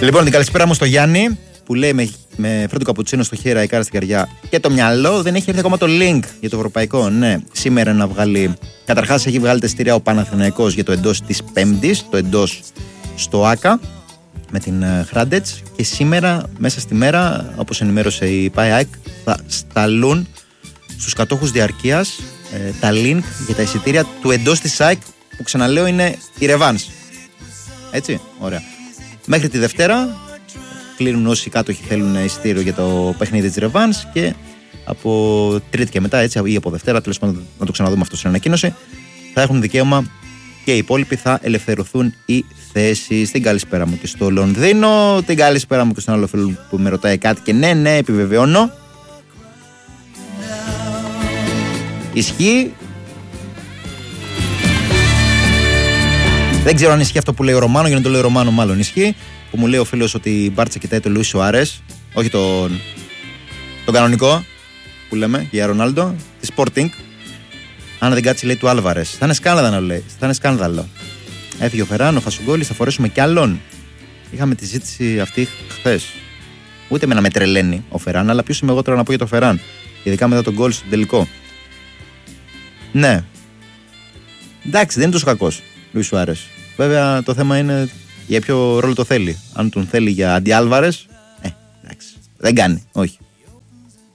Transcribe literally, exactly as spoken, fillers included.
Λοιπόν, την καλησπέρα μου στο Γιάννη που λέει με, με φρέντο καπουτσίνο στο χέρι, αεκάρα στην καρδιά και το μυαλό. Δεν έχει έρθει ακόμα το link για το ευρωπαϊκό. Ναι, σήμερα να βγάλει. Καταρχάς έχει βγάλει τεστήρια ο Παναθηναϊκός για το εντός της Πέμπτης, το εντός στο ΆΚΑ με την Χράντετς. Και σήμερα, μέσα στη μέρα, όπως ενημέρωσε η ΠΑΕΑΚ, θα σταλούν στους κατόχους διαρκείας ε, τα link για τα εισιτήρια του εντός της ΑΕΚ, που ξαναλέω είναι η Ρεβάνς. Έτσι, ωραία. Μέχρι τη Δευτέρα κλείνουν όσοι κάτοχοι θέλουν εισιτήριο για το παιχνίδι της Ρεβάνς και από Τρίτη και μετά, έτσι, ή από Δευτέρα, τέλος πάντων να το ξαναδούμε αυτό στην ανακοίνωση, θα έχουν δικαίωμα και οι υπόλοιποι θα ελευθερωθούν οι θέσεις. Την καλησπέρα μου και στο Λονδίνο, την καλησπέρα μου και στον άλλο φίλο που με ρωτάει κάτι και ναι, ναι, επιβεβαιώνω. Ισχύει. Δεν ξέρω αν ισχύει αυτό που λέει ο Ρωμάνο, για να το λέει ο Ρωμάνο μάλλον ισχύει. Που μου λέει ο φίλος ότι η Μπάρτσα κοιτάει τον Λουίς Σουάρες, όχι τον, τον κανονικό που λέμε για Ρονάλντο, τη Sporting. Αν δεν κάτσει λέει του Άλβαρες. Θα είναι σκάνδαλο, λέει. Θα είναι σκάνδαλο. Έφυγε ο Φεράν, ο Φασουγκόλης, θα φορέσουμε κι άλλον. Είχαμε τη ζήτηση αυτή χθες. Ούτε με να με τρελαίνει ο Φεράν, αλλά ποιος είμαι εγώ τώρα να πω για το Φεράν. Ειδικά μετά τον γκολ στο τελικό. Ναι. Εντάξει, δεν είναι τόσο κακός Λουίς Σουάρες. Βέβαια το θέμα είναι για ποιο ρόλο το θέλει. Αν τον θέλει για αντιάλβαρες, ε, εντάξει. Δεν κάνει, όχι.